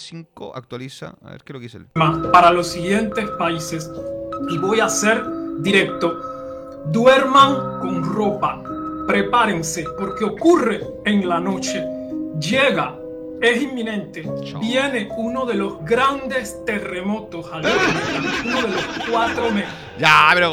5 actualiza. A ver qué es lo que dice él. Para los siguientes países, y voy a ser directo. Duerman con ropa, prepárense, porque ocurre en la noche. Llega, es inminente, viene uno de los grandes terremotos al planeta, uno de los 4 meses. Ya, pero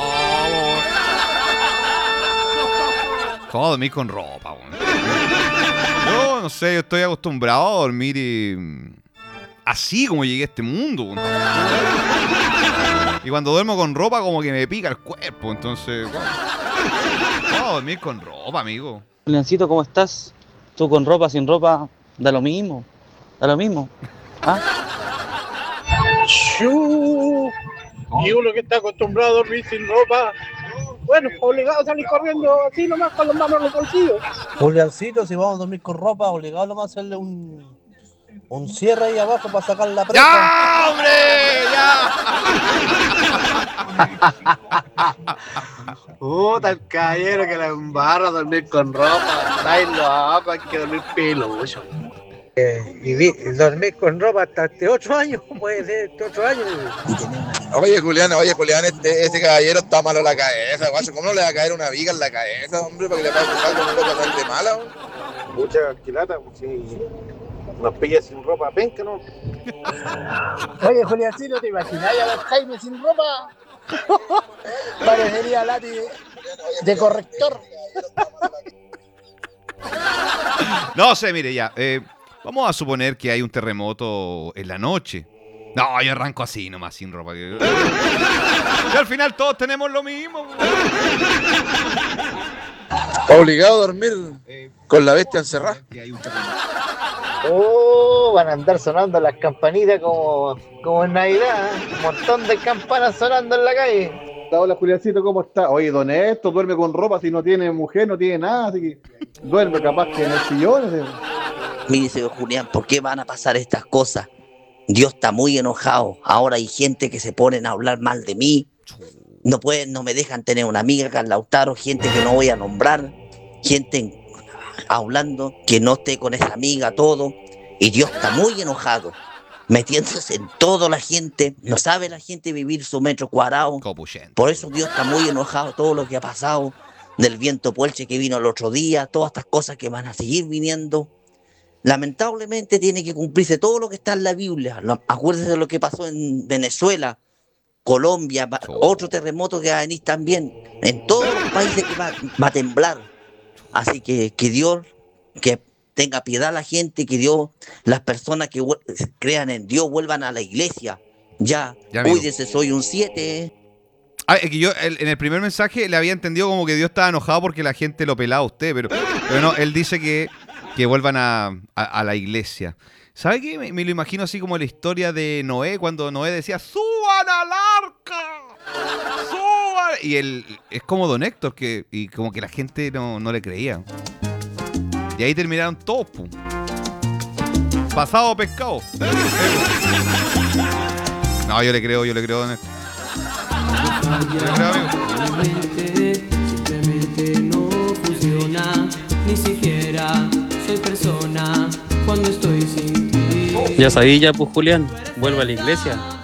¿cómo dormir con ropa, weón? Yo no sé, yo estoy acostumbrado a dormir así como llegué a este mundo, weón. Y cuando duermo con ropa como que me pica el cuerpo, entonces, ¿cómo dormir con ropa, amigo? Juliancito, ¿cómo estás? Tú con ropa, sin ropa, da lo mismo. Da lo mismo. ¿Ah? Y uno que está acostumbrado a dormir sin ropa, bueno, obligado a salir corriendo así nomás con las manos en los bolsillos. Juliancito, si vamos a dormir con ropa, obligado nomás a hacerle un cierre ahí abajo para sacar la presa. ¡Ya, hombre! ¡Ya! Puta, el caballero que la embarra a dormir con ropa. Ay, loco, hay que dormir pelucho. Y dormir con ropa hasta 8 años, puede ser 8 años. Oye, Julián, este caballero está malo en la cabeza, guacho. ¿Cómo no le va a caer una viga en la cabeza, hombre, para que le pase algo, no le pasa de mala, hombre? Mucha quilata, si nos pilla sin ropa, penca, ¿no? Oye, Juliancito, ¿te imaginas a los Jaime sin ropa? Parecería láti de corrector. No sé, mire, ya. Vamos a suponer que hay un terremoto en la noche. No, yo arranco así nomás, sin ropa. Y al final todos tenemos lo mismo. Obligado a dormir con la bestia encerrada. Van a andar sonando las campanitas como en Navidad, ¿eh? Un montón de campanas sonando en la calle. Hola, Juliancito, ¿cómo está? Oye, don Esto duerme con ropa, si no tiene mujer, no tiene nada, así que duerme capaz que en el sillón. Mire, señor Julián, ¿por qué van a pasar estas cosas? Dios está muy enojado. Ahora hay gente que se ponen a hablar mal de mí. No me dejan tener una amiga, Carla Lautaro, gente que no voy a nombrar, gente hablando que no esté con esa amiga, todo. Y Dios está muy enojado, metiéndose en toda la gente. No sabe la gente vivir su metro cuadrado. Por eso Dios está muy enojado, todo lo que ha pasado, del viento Puelche que vino el otro día, todas estas cosas que van a seguir viniendo. Lamentablemente tiene que cumplirse todo lo que está en la Biblia. Acuérdense de lo que pasó en Venezuela, Colombia, otro terremoto que va a venir también. En todos los países que va a temblar. Así que Dios, que tenga piedad a la gente, que Dios, las personas que crean en Dios vuelvan a la iglesia. Ya cuídese, soy un 7. Es que yo en el primer mensaje le había entendido como que Dios estaba enojado porque la gente lo pelaba a usted, pero no, él dice que vuelvan a la iglesia. ¿Sabe qué? Me lo imagino así como la historia de Noé, cuando Noé decía, ¡suban al arca! ¡Suban! Y él es como Don Héctor, y como que la gente no le creía. Y ahí terminaron todos, pum. Pasado pescado. No, yo le creo, Don Héctor. Yo le creo, amigo. Simplemente no funciona, ni siquiera soy persona cuando estoy sin ti. Ya sabía, pues Julián, vuelve a la iglesia.